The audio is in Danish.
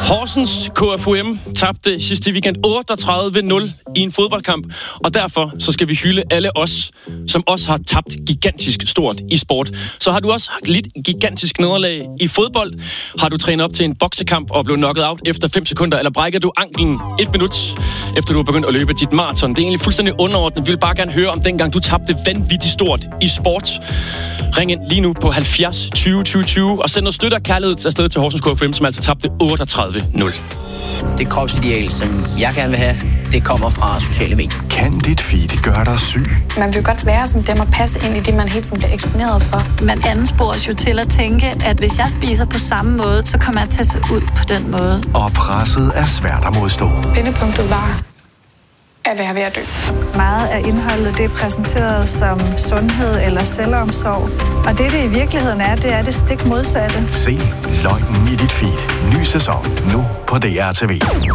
Horsens KFUM tabte sidste weekend 38-0 i en fodboldkamp, og derfor så skal vi hylde alle os, som også har tabt gigantisk stort i sport. Så har du også lidt gigantisk nederlag i fodbold? Har du trænet op til en boksekamp og blevet knocket out efter 5 sekunder, eller brækker du anklen 1 minut, efter du har begyndt at løbe dit maraton? Det er egentlig fuldstændig underordnet. Vi vil bare gerne høre om dengang, du tabte vanvittigt stort i sport. Ring ind lige nu på 70 20 20 20 og send noget støtte og kærlighed afsted til Horsens KFUM, som altså tabte 38-0. Det kropsideal, som jeg gerne vil have, det kommer fra sociale medier. Kan dit feed gøre dig syg? Man vil godt være som dem og passe ind i det, man hele tiden bliver eksponeret for. Man anspores jo til at tænke, at hvis jeg spiser på samme måde, så kommer jeg til at se ud på den måde. Og presset er svært at modstå. Vendepunktet var at være ved at dø. Meget af indholdet, det er præsenteret som sundhed eller selvomsorg. Og det i virkeligheden er, det er det stik modsatte. Se løgnen i dit feed. Ny sæson nu på DR TV.